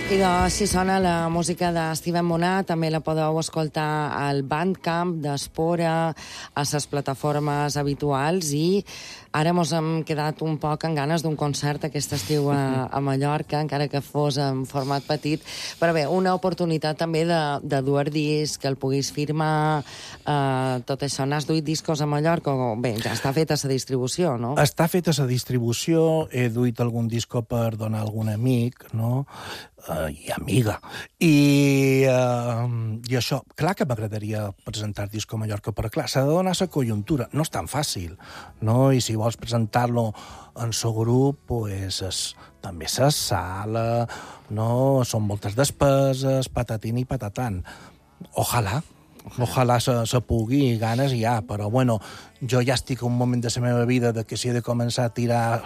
I així sona la música de Steven Monat. També la podeu escoltar al Bandcamp d'Espora, a les plataformes habituals, i ara mos hem quedat un poc en ganes d'un concert aquest estiu a Mallorca, encara que fos en format petit. Però bé, una oportunitat també de dur disc, que el puguis firmar, tot això. N'has duit discos a Mallorca? Bé, ja està feta la distribució, no? Està feta la distribució, he duit algun disco per donar a algun amic, no?, i amiga. I això, clar que m'agradaria presentar disco a Mallorca, però clar, s'ha de donar la conjuntura. No és tan fàcil, no? I si vols presentar-lo en el grup, pues, també la sala, no? Són moltes despeses, patatín i patatan. Ojalà se pugui, ganes hi ha, però bueno, jo ja estic en un moment de la meva vida de que si he de començar a tirar